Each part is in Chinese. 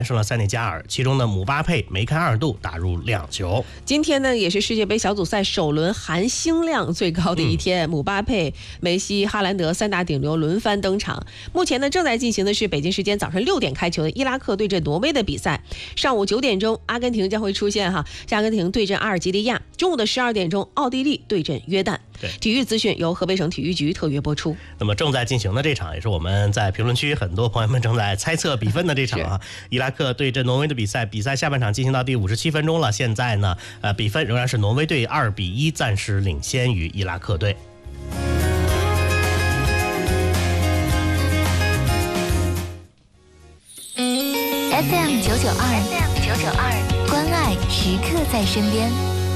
胜了塞内加尔，其中的姆巴佩梅开二度，打入2球。 今天呢，也是世界杯小组赛首轮含星量最高的一天，姆巴佩、梅西、哈兰德三大顶流轮番登场。目前呢，正在进行的是北京时间早上6点开球的伊拉克对阵挪威的比赛。上午9点钟，阿根廷将会出现哈，阿根廷对阵阿尔及利亚。中午的12点钟，奥地利对阵约旦。体育资讯由河北省体育局特约播出。 那么正在进行的这场，也是我们在评论区很多朋友们正在猜测比分的这场啊，伊拉克对阵挪威的比赛下半场进行到第57分钟了。现在呢，比分仍然是挪威队2-1，暂时领先于伊拉克队。 FM 992，关爱时刻在身边。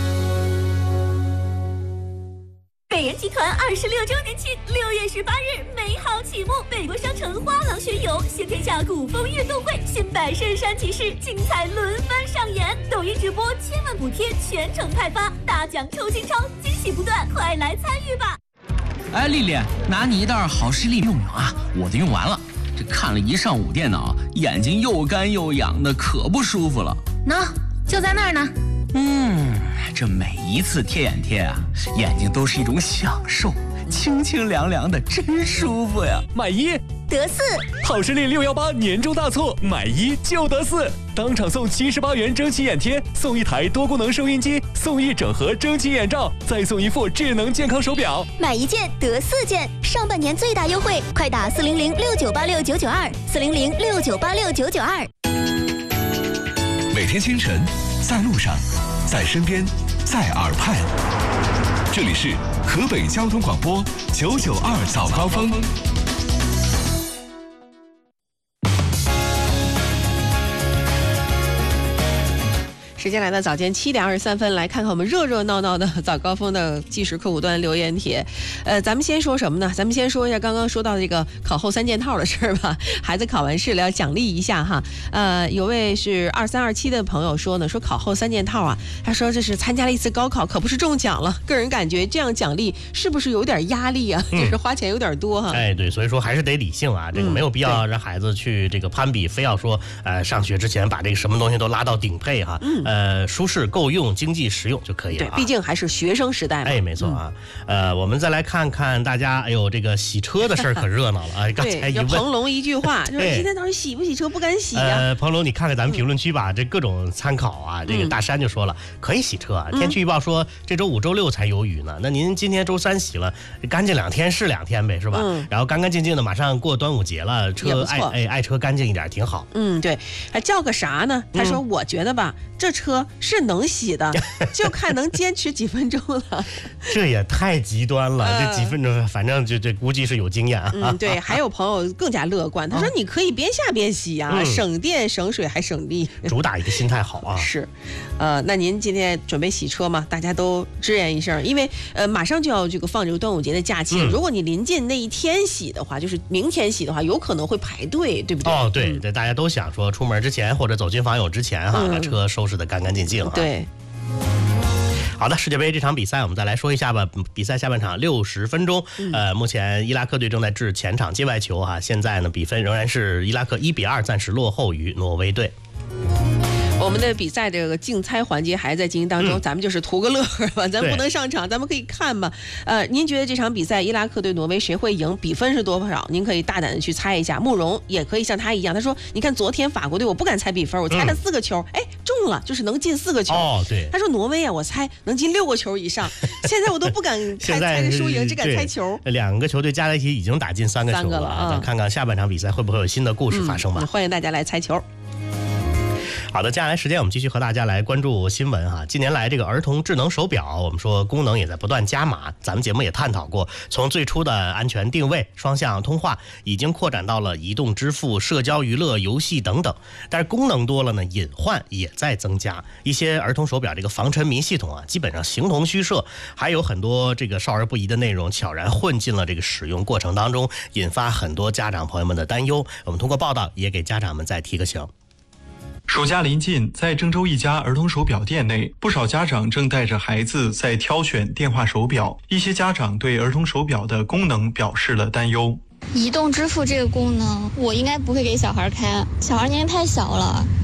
北人集团26周年庆，6月18日美好启幕，北国商城花廊巡游，新天下古风运动会，新百圣山骑士精彩轮番上演，抖音直播千万补贴全程派发，大奖抽金超，惊喜不断，快来参与吧！ 哎，丽丽，拿你一袋好视力用用啊，我的用完了。这看了一上午电脑，眼睛又干又痒的，可不舒服了。 喏，就在那儿呢。 这每一次贴眼贴啊，眼睛都是一种享受，清清凉凉的，真舒服呀。 买1 得4， 好视力618年终大促，买1就得4，当场送78元蒸汽眼贴，送1台多功能收音机，送1整盒蒸汽眼罩，再送1副智能健康手表。 买1件得4件，上半年最大优惠，快打40069869929，40069869992。 每天清晨，在路上，在身边，在耳畔，这里是河北交通广播992早高峰。 时间来到早间7点23分，来看看我们热热闹闹的早高峰的即时客户端留言帖。咱们先说什么呢？咱们先说一下刚刚说到这个考后3件套的事儿吧。孩子考完试了要奖励一下哈。有位是2327的朋友说呢，说考后3件套啊，他说这是参加了一次高考，可不是中奖了。个人感觉这样奖励是不是有点压力啊？就是花钱有点多哈。 哎，对，所以说还是得理性啊，这个没有必要让孩子去这个攀比，非要说上学之前把这个什么东西都拉到顶配哈。舒适够用、经济实用就可以了。 对，毕竟还是学生时代嘛。 哎，没错啊。我们再来看看大家，哎呦，这个洗车的事儿可热闹了啊！刚才一问彭龙一句话，就是今天到底洗不洗车不敢洗呀。 彭龙，你看看咱们评论区吧，这各种参考啊。这个大山就说了，可以洗车啊。天气预报说这周5、周6才有雨呢。那您今天周3洗了，干净2天是2天呗，是吧？然后干干净净的，马上过端午节了，车爱车干净一点挺好。 对，还叫个啥呢？他说我觉得吧，这车是能洗的，就看能坚持几分钟了。 这也太极端了，这几分钟，反正这估计是有经验啊。 对，还有朋友更加乐观，他说你可以边下边洗啊，省电省水还省力， 主打一个心态好啊。 是，那您今天准备洗车吗？大家都支援一声，因为马上就要这个放这个端午节的假期，如果你临近那一天洗的话，就是明天洗的话，有可能会排队，对不对？ 哦，对，大家都想说出门之前或者走进访友之前哈，把车收拾得干干净净啊。 对。 好的，世界杯这场比赛我们再来说一下吧。比赛下半场60分钟，目前伊拉克队正在掷前场界外球哈，现在呢比分仍然是伊拉克1-2，暂时落后于挪威队。 我们的比赛这个竞猜环节还在进行当中，咱们就是图个乐呵吧，咱不能上场，咱们可以看吧。您觉得这场比赛伊拉克对挪威谁会赢？比分是多少？您可以大胆的去猜一下。慕容也可以像他一样，他说：“你看昨天法国队，我不敢猜比分，我猜了4个球，哎，中了，就是能进4个球。” 哦，对。 他说挪威啊，我猜能进6个球以上。现在我都不敢猜着输赢，只敢猜球。 2个球队加在一起已经打进3个球了，咱看看下半场比赛会不会有新的故事发生吧。 欢迎大家来猜球。 好的，接下来时间我们继续和大家来关注新闻哈。近年来这个儿童智能手表，我们说功能也在不断加码，咱们节目也探讨过，从最初的安全定位、双向通话，已经扩展到了移动支付、社交娱乐、游戏等等。但是功能多了呢，隐患也在增加。一些儿童手表这个防沉迷系统啊，基本上形同虚设，还有很多这个少儿不宜的内容悄然混进了这个使用过程当中，引发很多家长朋友们的担忧。我们通过报道也给家长们再提个醒。 暑假临近，在郑州一家儿童手表店内，不少家长正带着孩子在挑选电话手表。一些家长对儿童手表的功能表示了担忧。 移动支付这个功能，我应该不会给小孩开，小孩年龄太小了。